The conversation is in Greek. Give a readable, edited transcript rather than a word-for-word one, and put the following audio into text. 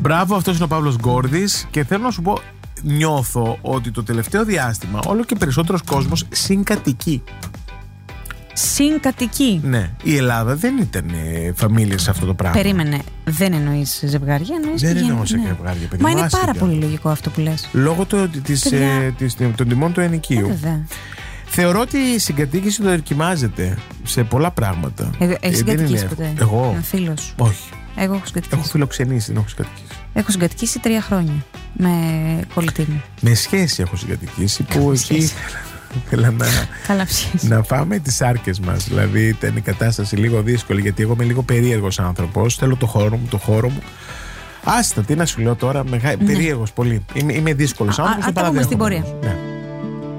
Μπράβο, αυτός είναι ο Παύλος Γκόρδης και θέλω να σου πω, νιώθω ότι το τελευταίο διάστημα όλο και περισσότερος κόσμος συγκατοικεί. Συγκατοικεί. Ναι, η Ελλάδα δεν ήταν φαμίλια σε αυτό το πράγμα. Περίμενε, δεν εννοείς ζευγάρια, εννοείς δεν οικογένεια. εννοώ σε ζευγάρια, παιδί. Μα είναι πάρα πολύ λογικό αυτό που λες. Λόγω των τιμών του ενοικίου. Βέβαια. Θεωρώ ότι η συγκατοίκηση το δοκιμάζεται σε πολλά πράγματα. Έχεις συγκατοικήσει ποτέ? Εγώ. Ένα φίλος? Όχι. Εγώ έχω συγκατοικήσει. Έχω φιλοξενήσει, δεν έχω συγκατοικήσει. Έχω συγκατοικήσει 3 χρόνια με κολλητή μου. Με σχέση έχω συγκατοικήσει που εκεί ήθελα να φάμε τις σάρκες μας. Δηλαδή ήταν η κατάσταση λίγο δύσκολη, γιατί εγώ είμαι λίγο περίεργος άνθρωπος. Θέλω το χώρο μου. Άστα, τι να σου λέω τώρα, περίεργος πολύ. Είμαι δύσκολος άνθρωπος. Αν τα πούμε στην πορεία. Ναι.